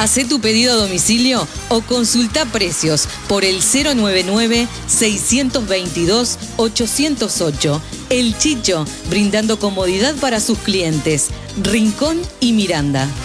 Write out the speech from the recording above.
Hacé tu pedido a domicilio o consulta precios por el 099-622-808. El Chicho, brindando comodidad para sus clientes. Rincón y Miranda.